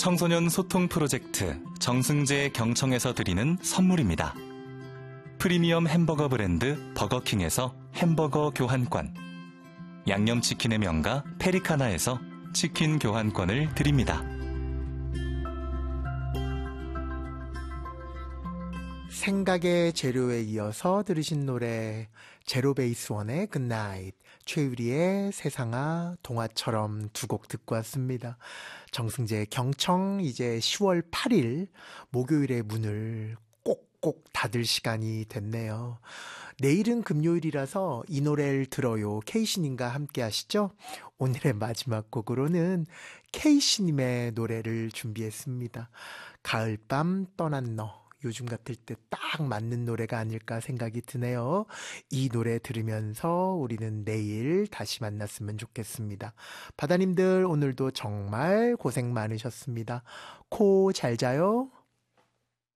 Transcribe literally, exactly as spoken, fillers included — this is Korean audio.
청소년 소통 프로젝트 정승재 경청에서 드리는 선물입니다. 프리미엄 햄버거 브랜드 버거킹에서 햄버거 교환권, 양념치킨의 명가 페리카나에서 치킨 교환권을 드립니다. 생각의 재료에 이어서 들으신 노래 제로베이스원의 굿나잇, 최유리의 세상아, 동화처럼 두 곡 듣고 왔습니다. 정승재 경청 이제 시월 팔일 목요일의 문을 꼭꼭 닫을 시간이 됐네요. 내일은 금요일이라서 이 노래를 들어요 케이씨님과 함께 하시죠. 오늘의 마지막 곡으로는 케이씨님의 노래를 준비했습니다. 가을밤 떠난 너, 요즘 같을 때 딱 맞는 노래가 아닐까 생각이 드네요. 이 노래 들으면서 우리는 내일 다시 만났으면 좋겠습니다. 바다님들 오늘도 정말 고생 많으셨습니다. 코 잘 자요.